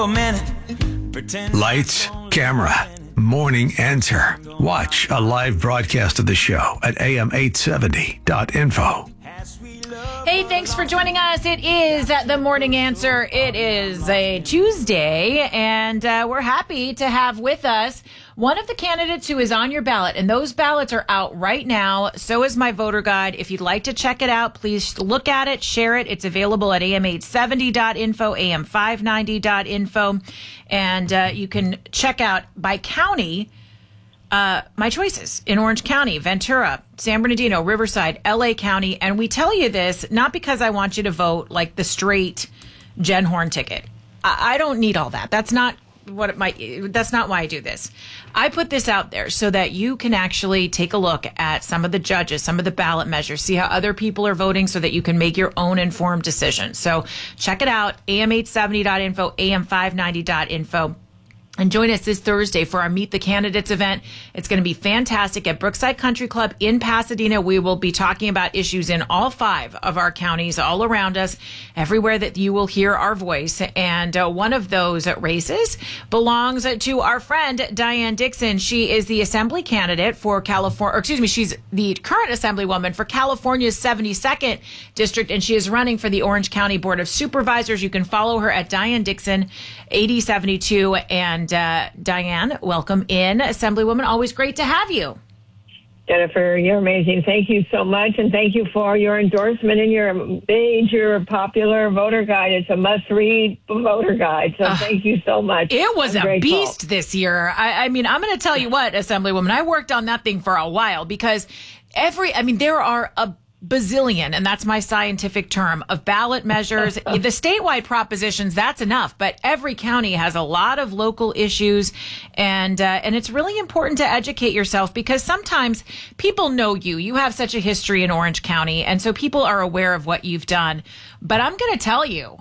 minute. Pretend Lights, camera, morning answer. Watch a live broadcast of the show at am870.info. Hey, thanks for joining us. It is The Morning Answer. It is a Tuesday, and we're happy to have with us one of the candidates who is on your ballot, and those ballots are out right now. So is my voter guide. If you'd like to check it out, please look at it, share it. It's available at am870.info, am590.info, and you can check out by county my choices in Orange County, Ventura, San Bernardino, Riverside, LA County. And we tell you this not because I want you to vote like the straight Jen Horn ticket. I don't need all that. That's not that's not why I do this. I put this out there so that you can actually take a look at some of the judges, some of the ballot measures, see how other people are voting so that you can make your own informed decision. So check it out, am870.info, am590.info. And join us this Thursday for our Meet the Candidates event. It's going to be fantastic at Brookside Country Club in Pasadena. We will be talking about issues in all 5 of our counties, all around us, everywhere that you will hear our voice. And one of those races belongs to our friend, Diane Dixon. She is the assembly candidate for California, or excuse me, she's the current assemblywoman for California's 72nd district, and she is running for the Orange County Board of Supervisors. You can follow her at Diane Dixon, 8072, and Diane, welcome in, Assemblywoman. Always great to have you. Jennifer, you're amazing. Thank you so much, and thank you for your endorsement in your major popular voter guide. It's a must-read voter guide, so thank you so much. It was a beast this year. I mean, I'm going to tell you what, Assemblywoman, I worked on that thing for a while because there are a bazillion, and that's my scientific term, of ballot measures. The statewide propositions, that's enough, but every county has a lot of local issues, and it's really important to educate yourself because sometimes people know you. You have such a history in Orange County, and so people are aware of what you've done. But I'm going to tell you,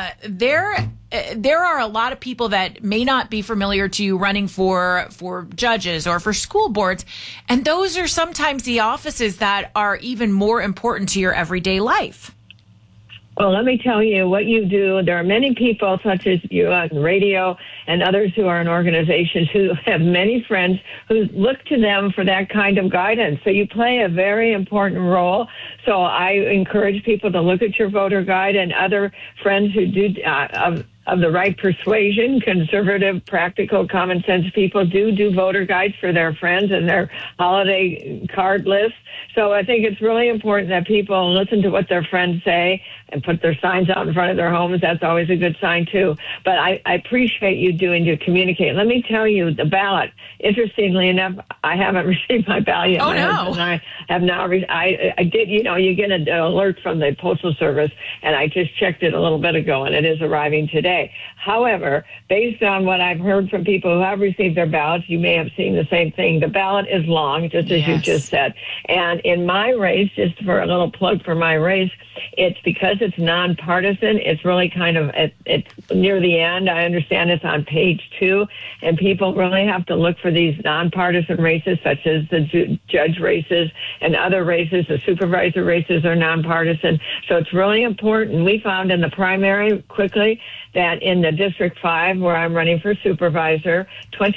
there are a lot of people that may not be familiar to you running for judges or for school boards. And those are sometimes the offices that are even more important to your everyday life. Well, let me tell you what you do. There are many people, such as you on radio and others who are in organizations who have many friends who look to them for that kind of guidance. So you play a very important role. So I encourage people to look at your voter guide, and other friends who do of the right persuasion, conservative, practical, common sense people do voter guides for their friends and their holiday card lists. So I think it's really important that people listen to what their friends say and put their signs out in front of their homes. That's always a good sign, too. But I appreciate you doing to communicate. Let me tell you, the ballot, interestingly enough, I haven't received my ballot yet. Oh, no. I have now. I did, you get an alert from the Postal Service, and I just checked it a little bit ago, and it is arriving today. However, based on what I've heard from people who have received their ballots, you may have seen the same thing. The ballot is long, just as you just said. And in my race, just for a little plug for my race, it's because it's nonpartisan. It's really kind of, it's near the end. I understand it's on page 2, and people really have to look for these nonpartisan races, such as the judge races and other races. The supervisor races are nonpartisan. So it's really important. We found in the primary quickly that in the District 5, where I'm running for supervisor,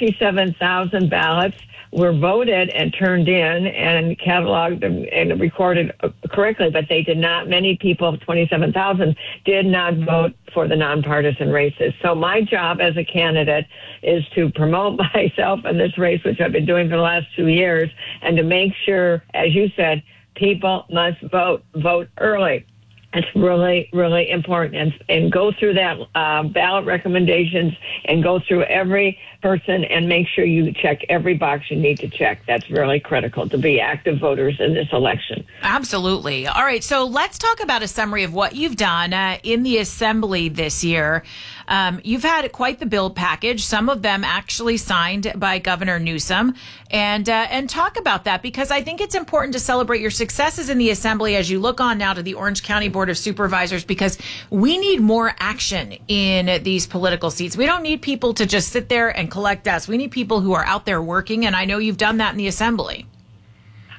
27,000 ballots were voted and turned in and cataloged and recorded correctly, but they did not, many people, 27,000, did not vote for the nonpartisan races. So my job as a candidate is to promote myself in this race, which I've been doing for the last 2 years, and to make sure, as you said, people must vote early. It's really, really important. And go through that ballot recommendations and go through every person and make sure you check every box you need to check. That's really critical to be active voters in this election. Absolutely. All right. So let's talk about a summary of what you've done in the Assembly this year. You've had quite the bill package, some of them actually signed by Governor Newsom, and talk about that, because I think it's important to celebrate your successes in the Assembly as you look on now to the Orange County Board of Supervisors, because we need more action in these political seats. We don't need people to just sit there and collect dust. We need people who are out there working, and I know you've done that in the Assembly.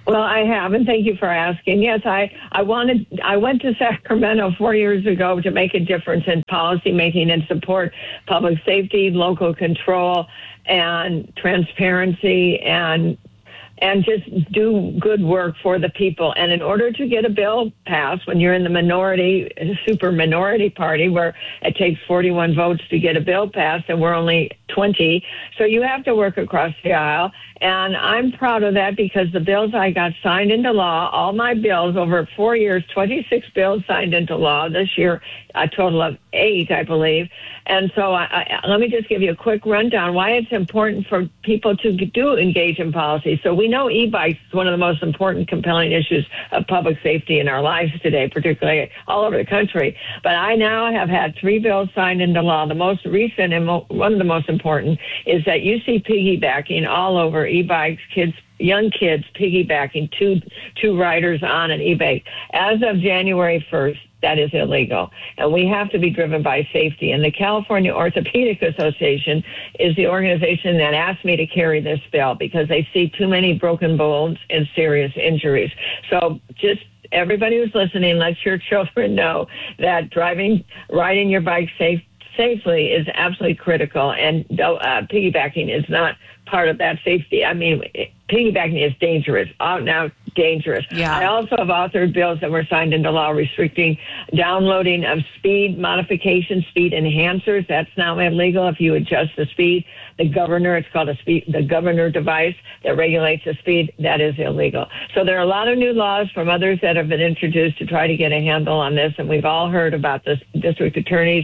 Well, I have, and thank you for asking. Yes, I went to Sacramento 4 years ago to make a difference in policy making and support public safety, local control, and transparency, and just do good work for the people. And in order to get a bill passed, when you're in the super minority party, where it takes 41 votes to get a bill passed, and we're only 20, so you have to work across the aisle. And I'm proud of that because the bills I got signed into law, all my bills over 4 years, 26 bills signed into law this year, a total of 8, I believe. And so let me just give you a quick rundown why it's important for people to do engage in policy. So we know e-bikes is one of the most important, compelling issues of public safety in our lives today, particularly all over the country. But I now have had 3 bills signed into law. The most recent and one of the most important is that you see piggybacking all over e-bikes, young kids piggybacking two riders on an e-bike. As of January 1st, that is illegal. And we have to be driven by safety. And the California Orthopedic Association is the organization that asked me to carry this bill because they see too many broken bones and serious injuries. So just everybody who's listening, let your children know that riding your bike safely is absolutely critical. And piggybacking is not part of that safety. I mean, piggybacking is dangerous, out and out dangerous. Yeah. I also have authored bills that were signed into law restricting downloading of speed modification, speed enhancers. That's now illegal if you adjust the speed. The governor, it's called the governor device that regulates the speed. That is illegal. So there are a lot of new laws from others that have been introduced to try to get a handle on this. And we've all heard about this district attorneys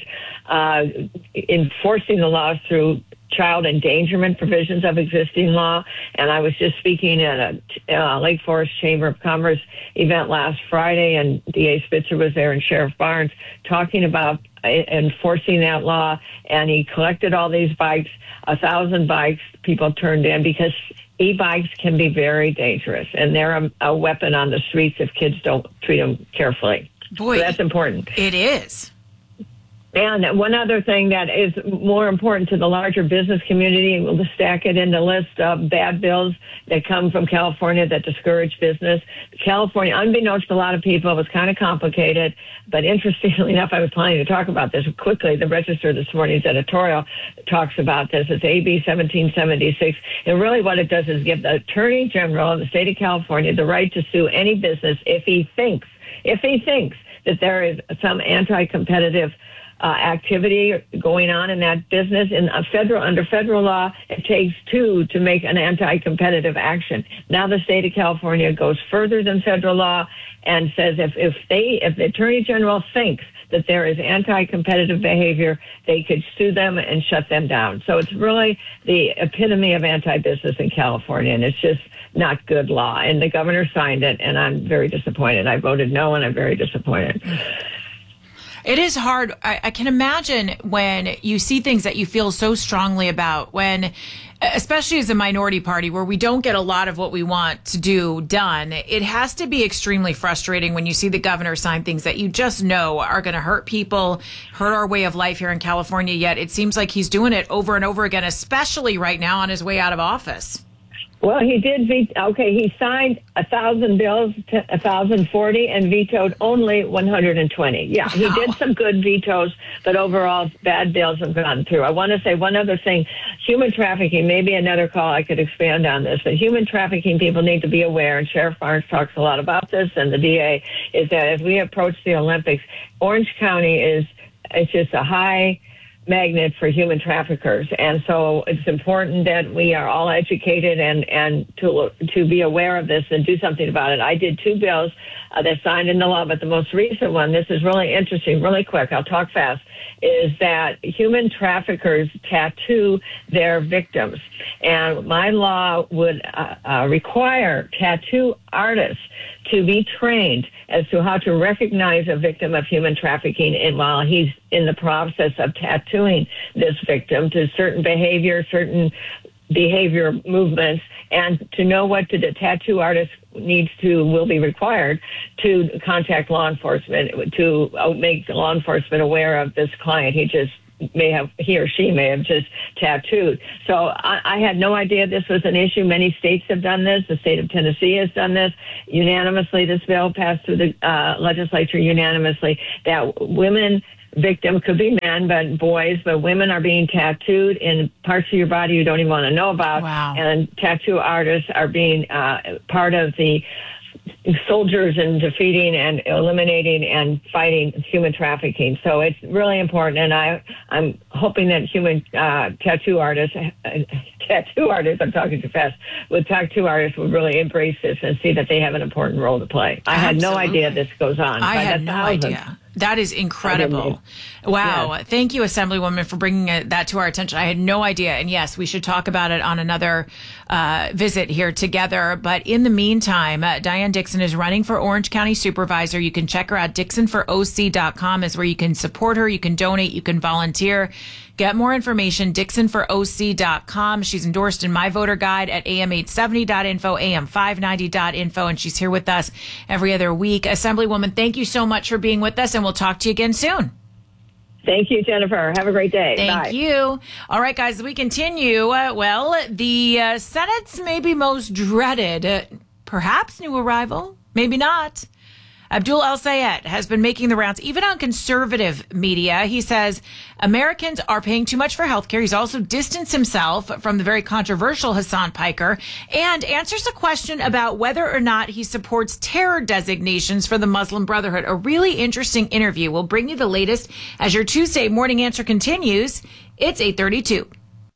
enforcing the laws through child endangerment provisions of existing law. And I was just speaking at a Lake Forest Chamber of Commerce event last Friday, and DA Spitzer was there and Sheriff Barnes talking about enforcing that law. And he collected all these bikes, 1,000 bikes people turned in, because e-bikes can be very dangerous, and they're a weapon on the streets if kids don't treat them carefully. Boy, so that's important. It is. And one other thing that is more important to the larger business community, we'll stack it in the list of bad bills that come from California that discourage business. California, unbeknownst to a lot of people, it was kind of complicated, but interestingly enough, I was planning to talk about this quickly. The Register this morning's editorial talks about this. It's AB 1776. And really what it does is give the Attorney General of the state of California the right to sue any business if he thinks that there is some anti-competitive activity going on in that business. Under federal law, it takes 2 to make an anti-competitive action. Now the state of California goes further than federal law and says if the Attorney General thinks that there is anti-competitive behavior, they could sue them and shut them down. So it's really the epitome of anti-business in California, and it's just not good law. And the governor signed it, and I'm very disappointed. I voted no, and I'm very disappointed. It is hard. I can imagine when you see things that you feel so strongly about, when, especially as a minority party where we don't get a lot of what we want to do done, it has to be extremely frustrating when you see the governor sign things that you just know are going to hurt people, hurt our way of life here in California. Yet it seems like he's doing it over and over again, especially right now on his way out of office. Well, he did he signed 1,000 bills, 1,040, and vetoed only 120. Yeah, he did some good vetoes, but overall, bad bills have gone through. I want to say one other thing. Human trafficking, maybe another call I could expand on this, but human trafficking people need to be aware, and Sheriff Barnes talks a lot about this, and the DA, is that as we approach the Olympics, Orange County it's just a high magnet for human traffickers. And so it's important that we are all educated and to be aware of this and do something about it. I did 2 bills that signed into law, but the most recent one, this is really interesting, really quick, I'll talk fast, is that human traffickers tattoo their victims. And my law would require tattoo artists to be trained as to how to recognize a victim of human trafficking, and while he's in the process of tattooing this victim to certain behavior movements, and to know what the tattoo artist will be required to contact law enforcement to make law enforcement aware of this client. He just he or she may have just tattooed. So I had no idea this was an issue. Many states have done this. The state of Tennessee has done this unanimously. This bill passed through the legislature unanimously, that women victim could be men, but boys, but women are being tattooed in parts of your body you don't even want to know about. Wow. And tattoo artists are being part of the soldiers in defeating and eliminating and fighting human trafficking. So it's really important, and I'm hoping that tattoo artists, I'm talking too fast, tattoo artists would really embrace this and see that they have an important role to play. I had no idea this goes on. I had no idea. That is incredible. Wow. Yes. Thank you, Assemblywoman, for bringing that to our attention. I had no idea. And yes, we should talk about it on another visit here together. But in the meantime, Diane Dixon is running for Orange County Supervisor. You can check her out. DixonForOC.com is where you can support her. You can donate. You can volunteer. Get more information, DixonForOC.com. She's endorsed in My Voter Guide at am870.info, am590.info, and she's here with us every other week. Assemblywoman, thank you so much for being with us, and we'll talk to you again soon. Thank you, Jennifer. Have a great day. Thank you. All right, guys, we continue. The Senate's maybe most dreaded, perhaps new arrival, maybe not. Abdul El-Sayed has been making the rounds, even on conservative media. He says Americans are paying too much for healthcare. He's also distanced himself from the very controversial Hassan Piker and answers a question about whether or not he supports terror designations for the Muslim Brotherhood. A really interesting interview. We'll bring you the latest as your Tuesday morning answer continues. It's 8:32.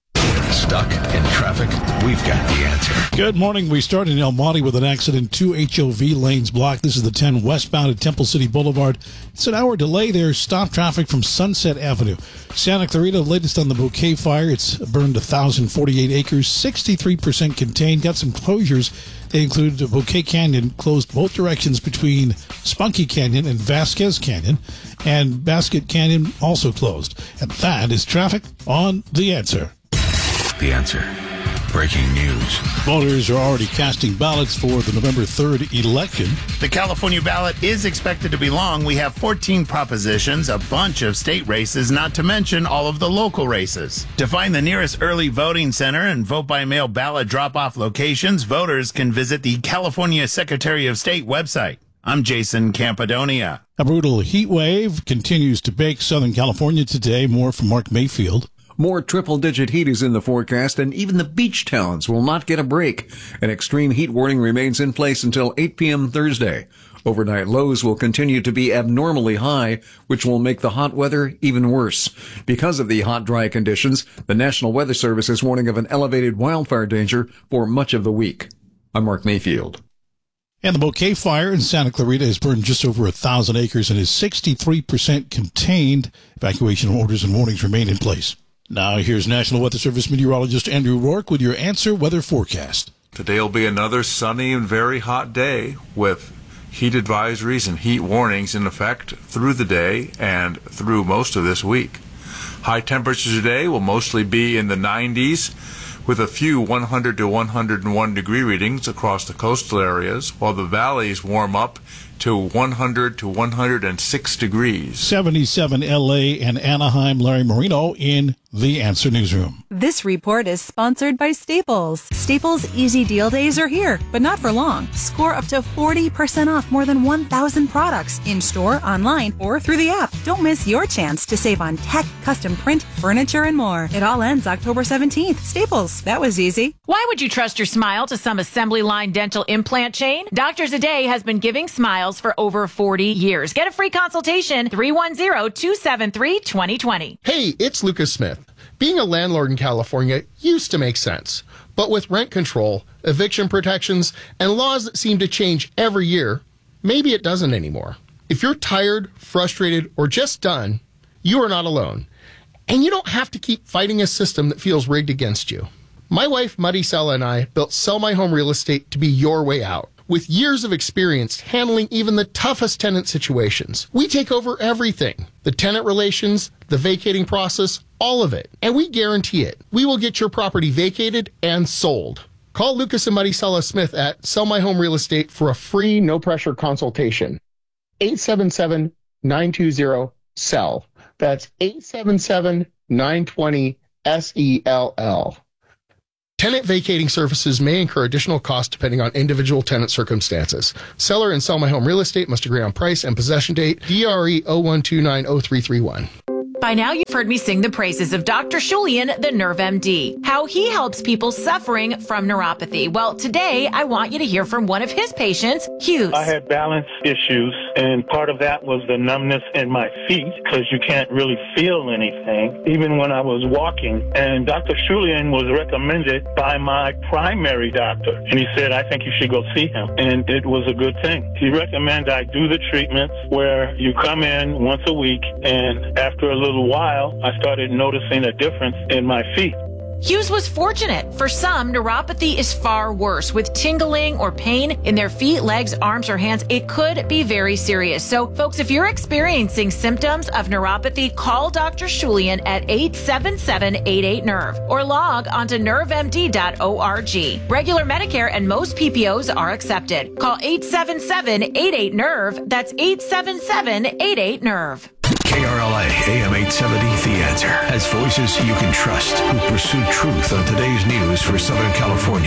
Stuck in traffic? We've got the answer. Good morning. We start in El Monte with an accident. 2 HOV lanes blocked. This is the 10 westbound at Temple City Boulevard. It's an hour delay there. Stop traffic from Sunset Avenue. Santa Clarita, latest on the Bouquet fire. It's burned 1,048 acres, 63% contained. Got some closures. They include Bouquet Canyon, closed both directions between Spunky Canyon and Vasquez Canyon. And Basket Canyon also closed. And that is traffic on The Answer. The Answer. Breaking news. Voters are already casting ballots for the November 3rd election. The California ballot is expected to be long. We have 14 propositions, a bunch of state races, not to mention all of the local races. To find the nearest early voting center and vote-by-mail ballot drop-off locations, voters can visit the California Secretary of State website. I'm Jason Campadonia. A brutal heat wave continues to bake Southern California today. More from Mark Mayfield. More triple-digit heat is in the forecast, and even the beach towns will not get a break. An extreme heat warning remains in place until 8 p.m. Thursday. Overnight lows will continue to be abnormally high, which will make the hot weather even worse. Because of the hot, dry conditions, the National Weather Service is warning of an elevated wildfire danger for much of the week. I'm Mark Mayfield. And the Bouquet fire in Santa Clarita has burned just over 1,000 acres and is 63% contained. Evacuation orders and warnings remain in place. Now here's National Weather Service meteorologist Andrew Rourke with your Answer weather forecast. Today will be another sunny and very hot day with heat advisories and heat warnings in effect through the day and through most of this week. High temperatures today will mostly be in the 90s with a few 100 to 101 degree readings across the coastal areas, while the valleys warm up to 100 to 106 degrees. 77 L.A. and Anaheim. Larry Marino in The Answer Newsroom. This report is sponsored by Staples. Staples Easy Deal Days are here, but not for long. Score up to 40% off more than 1,000 products in-store, online, or through the app. Don't miss your chance to save on tech, custom print, furniture, and more. It all ends October 17th. Staples. That was easy. Why would you trust your smile to some assembly line dental implant chain? Doctors A Day has been giving smiles for over 40 years. Get a free consultation, 310-273-2020. Hey, it's Lucas Smith. Being a landlord in California used to make sense. But with rent control, eviction protections, and laws that seem to change every year, maybe it doesn't anymore. If you're tired, frustrated, or just done, you are not alone. And you don't have to keep fighting a system that feels rigged against you. My wife, Maricela, and I built Sell My Home Real Estate to be your way out. With years of experience handling even the toughest tenant situations, we take over everything. The tenant relations, the vacating process, all of it. And we guarantee it. We will get your property vacated and sold. Call Lucas and Maricela Smith at Sell My Home Real Estate for a free, no-pressure consultation. 877-920-SELL. That's 877 920 SELL. Tenant vacating services may incur additional costs depending on individual tenant circumstances. Seller and Sell My Home Real Estate must agree on price and possession date. DRE 01290331. By now, you've heard me sing the praises of Dr. Shulian, the Nerve MD, how he helps people suffering from neuropathy. Well, today, I want you to hear from one of his patients, Hughes. I had balance issues, and part of that was the numbness in my feet because you can't really feel anything, even when I was walking. And Dr. Shulian was recommended by my primary doctor, and he said, I think you should go see him. And it was a good thing. He recommended I do the treatments where you come in once a week, and after a little while, I started noticing a difference in my feet. Hughes was fortunate. For some, neuropathy is far worse. With tingling or pain in their feet, legs, arms, or hands, it could be very serious. So, folks, if you're experiencing symptoms of neuropathy, call Dr. Shulian at 877-88-NERVE or log onto nervemd.org. Regular Medicare and most PPOs are accepted. Call 877-88-NERVE. That's 877-88-NERVE. KRLA AM 870 The Answer has voices you can trust who pursue truth on today's news for Southern California.